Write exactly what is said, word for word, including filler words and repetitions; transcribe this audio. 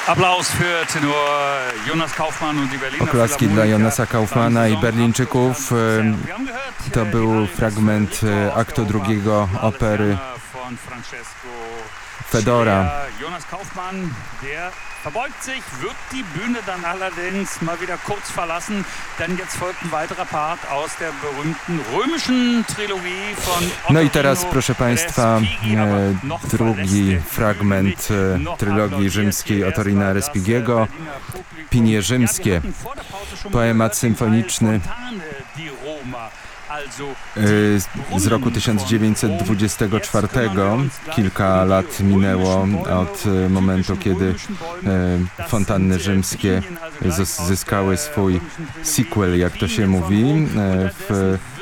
Applaus für Tenor Jonas Kaufmann und die Berliner Oklaski dla Jonasa Kaufmana i Berlińczyków. To był fragment aktu drugiego opery Fedora. Jonas Kaufmann, der verbeugt sich, wird die Bühne dann allerdings mal wieder kurz verlassen, denn jetzt folgt ein weiterer Part aus der berühmten römischen Trilogie von Otto No i teraz, Dino proszę Państwa, Respighi, aber noch drugi verlässt fragment mit noch trylogii rzymskiej Otorina Respighiego, Pinie rzymskie, poemat symfoniczny z roku tysiąc dziewięćset dwudziestego czwartego. Kilka lat minęło od momentu, kiedy fontanny rzymskie zyskały swój sequel, jak to się mówi, w